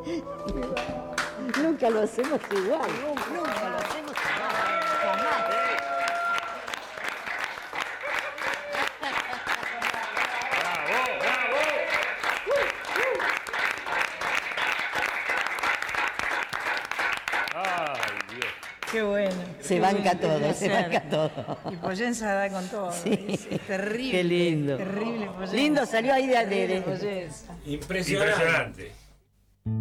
Nunca lo hacemos igual. Nunca lo hacemos igual. Jamás. Qué bueno. Se banca todo, se banca todo. Y Poyensa da con todo. Sí. Es terrible. Qué lindo. Terrible Poyensa. Lindo salió ahí de Poyensa. Impresionante.